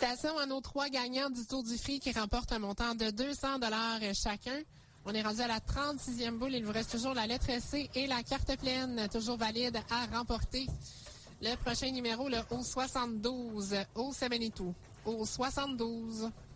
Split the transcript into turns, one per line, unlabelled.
Félicitations à nos 3 gagnants du Tour du Free qui remportent un montant de 200 $ chacun. On est rendu à la 36e boule. Il vous reste toujours la lettre C et la carte pleine, toujours valide à remporter. Le prochain numéro, le O72, au Sebenitou. O72.